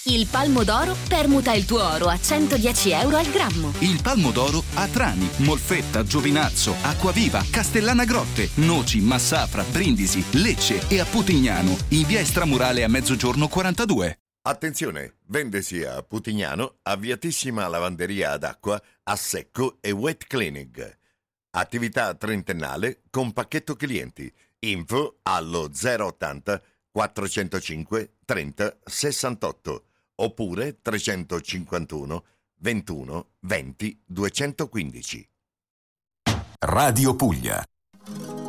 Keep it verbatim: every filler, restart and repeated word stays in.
Il Palmo d'Oro permuta il tuo oro a centodieci euro al grammo. Il Palmo d'Oro a Trani, Molfetta, Giovinazzo, Acquaviva, Castellana Grotte, Noci, Massafra, Brindisi, Lecce e a Putignano in via Estramurale a Mezzogiorno quarantadue. Attenzione, vendesi a Putignano, avviatissima lavanderia ad acqua, a secco e wet cleaning. Attività trentennale con pacchetto clienti. Info allo zero ottanta quattrocentocinque trenta sessantotto oppure trecentocinquantuno ventuno venti duecentoquindici. Radio Puglia.